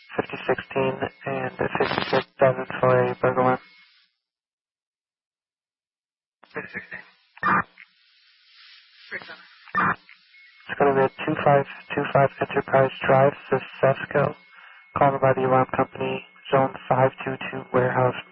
5016 and 56,000 for a burglar alarm. 5016. It's going to be at 2525 Enterprise Drive, Sesco. Called by the alarm company, Zone 522 Warehouse